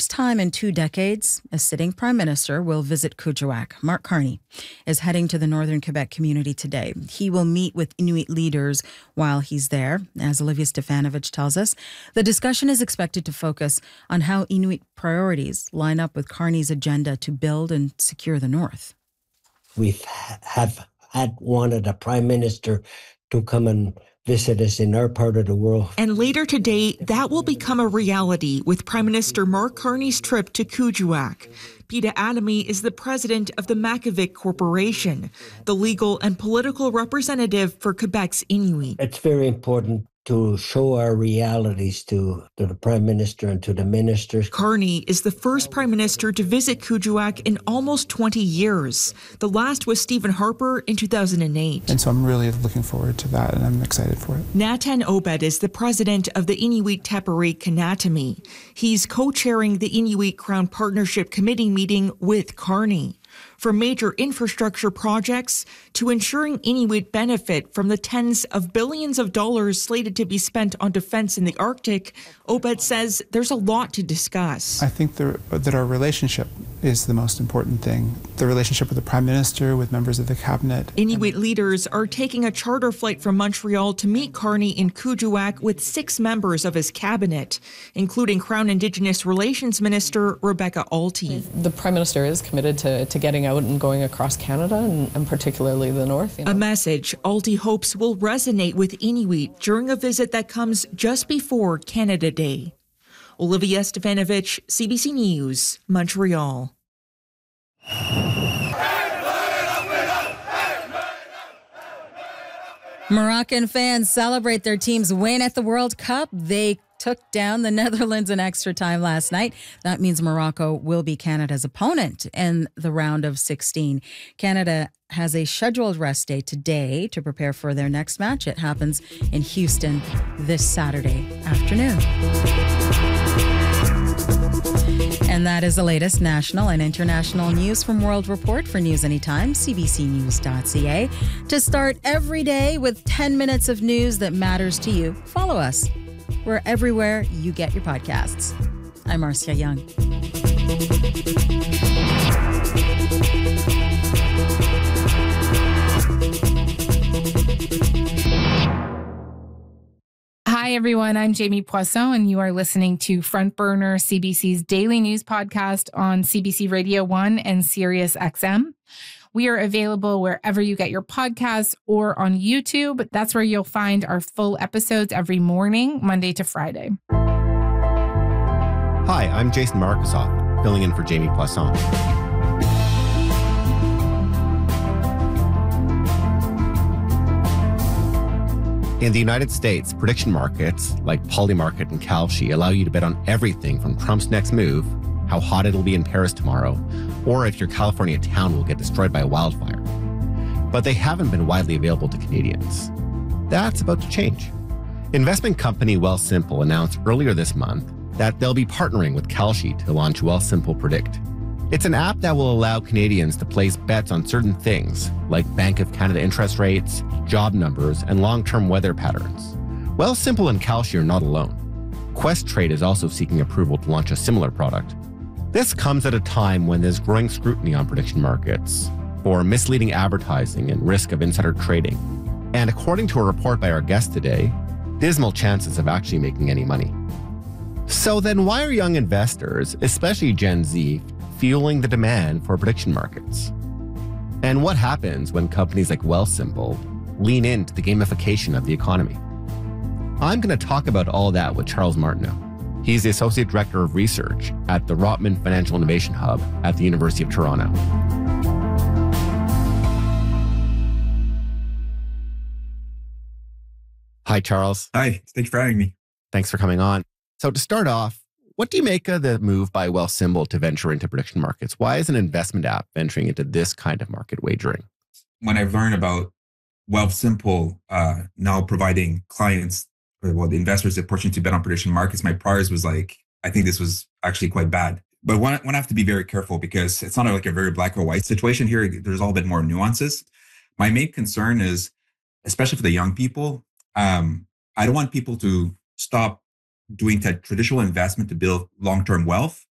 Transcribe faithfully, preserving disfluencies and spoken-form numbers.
first time in two decades, a sitting prime minister will visit Kuujjuaq. Mark Carney is heading to the northern Quebec community today. He will meet with Inuit leaders while he's there. As Olivia Stefanovic tells us, the discussion is expected to focus on how Inuit priorities line up with Carney's agenda to build and secure the north. We have had wanted a prime minister to come and visit us in our part of the world. And later today, that will become a reality with Prime Minister Mark Carney's trip to Kuujjuaq. Peter Adamy is the president of the Makivik Corporation, the legal and political representative for Quebec's Inuit. It's very important to show our realities to, to the Prime Minister and to the ministers. Carney is the first Prime Minister to visit Kuujjuaq in almost twenty years. The last was Stephen Harper in two thousand eight. And so I'm really looking forward to that, and I'm excited for it. Natan Obed is the president of the Inuit Tapiriq Kanatami. He's co-chairing the Inuit Crown Partnership Committee meeting with Carney. From major infrastructure projects to ensuring Inuit benefit from the tens of billions of dollars slated to be spent on defense in the Arctic, Obed says there's a lot to discuss. I think the, that our relationship is the most important thing. The relationship with the Prime Minister, with members of the Cabinet. Inuit leaders are taking a charter flight from Montreal to meet Carney in Kuujjuaq with six members of his cabinet, including Crown Indigenous Relations Minister Rebecca Alty. The Prime Minister is committed to, to getting out and going across Canada, and, and particularly the north. You know. A message Alty hopes will resonate with Inuit during a visit that comes just before Canada Day. Olivia Stefanovic, C B C News, Montreal. Moroccan fans celebrate their team's win at the World Cup. They took down the Netherlands in extra time last night. That means Morocco will be Canada's opponent in the round of sixteen. Canada has a scheduled rest day today to prepare for their next match. It happens in Houston this Saturday afternoon. And that is the latest national and international news from World Report. For News Anytime, c b c news dot c a. To start every day with ten minutes of news that matters to you, follow us. We're everywhere you get your podcasts. I'm Marcia Young. Hi, everyone. I'm Jamie Poisson, and you are listening to Front Burner, C B C's daily news podcast on C B C Radio one and Sirius X M. We are available wherever you get your podcasts or on YouTube. That's where you'll find our full episodes every morning, Monday to Friday. Hi, I'm Jason Markusoff, filling in for Jamie Poisson. In the United States, prediction markets like Polymarket and Kalshi allow you to bet on everything from Trump's next move, how hot it'll be in Paris tomorrow, or if your California town will get destroyed by a wildfire. But they haven't been widely available to Canadians. That's about to change. Investment company Wealthsimple announced earlier this month that they'll be partnering with Kalshi to launch Wealthsimple Predict. It's an app that will allow Canadians to place bets on certain things, like Bank of Canada interest rates, job numbers, and long-term weather patterns. Wealthsimple and Kalshi are not alone. Questrade is also seeking approval to launch a similar product. This comes at a time when there's growing scrutiny on prediction markets for misleading advertising and risk of insider trading. And according to a report by our guest today, dismal chances of actually making any money. So then why are young investors, especially Gen Z, fueling the demand for prediction markets? And what happens when companies like Wealthsimple lean into the gamification of the economy? I'm going to talk about all that with Charles Martineau. He's the Associate Director of Research at the Rotman Financial Innovation Hub at the University of Toronto. Hi, Charles. Hi, thank you for having me. Thanks for coming on. So to start off, what do you make of the move by Wealthsimple to venture into prediction markets? Why is an investment app venturing into this kind of market wagering? When I've learned about Wealthsimple uh, now providing clients, or well, the investors the opportunity to bet on prediction markets, my priors was like, I think this was actually quite bad. But one, one have to be very careful because it's not like a very black or white situation here. There's all a bit more nuances. My main concern is, especially for the young people, um, I don't want people to stop doing that traditional investment to build long-term wealth